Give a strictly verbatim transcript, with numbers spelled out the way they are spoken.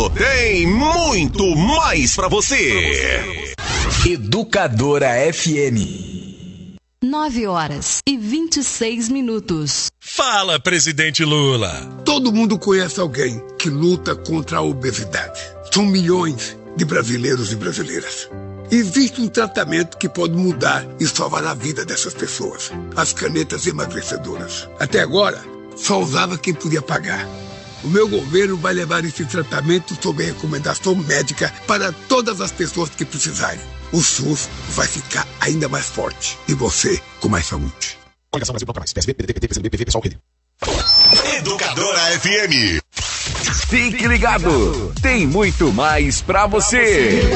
tem muito mais pra você. Educadora F M. Nove horas e vinte e seis minutos. Fala, presidente Lula. Todo mundo conhece alguém que luta contra a obesidade. São milhões de brasileiros e brasileiras. Existe um tratamento que pode mudar e salvar a vida dessas pessoas. As canetas emagrecedoras. Até agora, só usava quem podia pagar. O meu governo vai levar esse tratamento sob recomendação médica para todas as pessoas que precisarem. O SUS vai ficar ainda mais forte. E você com mais saúde. Coligação Brasil Bloco Mais. P S B, P D T, P T, P C do B, P V, Pessoal, Rede. Educadora F M. Fique ligado, tem muito mais pra você.